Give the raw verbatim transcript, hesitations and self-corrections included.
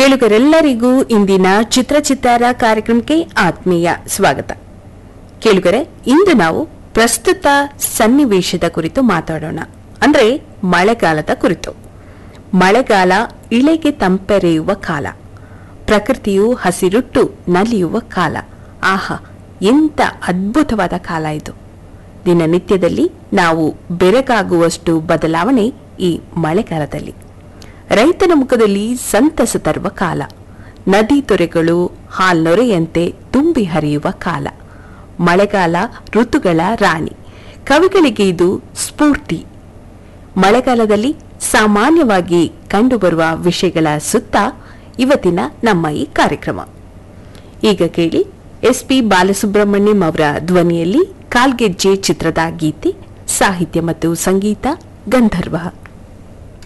ಕೇಳುಗರೆಲ್ಲರಿಗೂ ಇಂದಿನ ಚಿತ್ರ ಚಿತ್ತಾರ ಕಾರ್ಯಕ್ರಮಕ್ಕೆ ಆತ್ಮೀಯ ಸ್ವಾಗತ. ಕೇಳುಗರೆ, ಇಂದು ನಾವು ಪ್ರಸ್ತುತ ಸನ್ನಿವೇಶದ ಕುರಿತು ಮಾತಾಡೋಣ. ಅಂದ್ರೆ ಮಳೆಗಾಲದ ಕುರಿತು. ಮಳೆಗಾಲ ಇಳೆಗೆ ತಂಪೆರೆಯುವ ಕಾಲ, ಪ್ರಕೃತಿಯು ಹಸಿರುಟ್ಟು ನಲಿಯುವ ಕಾಲ. ಆಹಾ, ಎಂಥ ಅದ್ಭುತವಾದ ಕಾಲ ಇದು. ದಿನನಿತ್ಯದಲ್ಲಿ ನಾವು ಬೆರಗಾಗುವಷ್ಟು ಬದಲಾವಣೆ ಈ ಮಳೆಗಾಲದಲ್ಲಿ. ರೈತನ ಮುಖದಲ್ಲಿ ಸಂತಸ ತರುವ ಕಾಲ, ನದಿ ತೊರೆಗಳು ಹಾಲ್ನೊರೆಯಂತೆ ತುಂಬಿ ಹರಿಯುವ ಕಾಲ. ಮಳೆಗಾಲ ಋತುಗಳ ರಾಣಿ. ಕವಿಗಳಿಗೆ ಇದು ಸ್ಫೂರ್ತಿ. ಮಳೆಗಾಲದಲ್ಲಿ ಸಾಮಾನ್ಯವಾಗಿ ಕಂಡುಬರುವ ವಿಷಯಗಳ ಸುತ್ತ ಇವತ್ತಿನ ನಮ್ಮ ಈ ಕಾರ್ಯಕ್ರಮ. ಈಗ ಕೇಳಿ ಎಸ್ ಪಿ ಬಾಲಸುಬ್ರಹ್ಮಣ್ಯಂ ಅವರ ಧ್ವನಿಯಲ್ಲಿ ಕಾಲ್ಗೆಜ್ಜೆ ಚಿತ್ರದ ಗೀತೆ, ಸಾಹಿತ್ಯ ಮತ್ತು ಸಂಗೀತ ಗಂಧರ್ವ.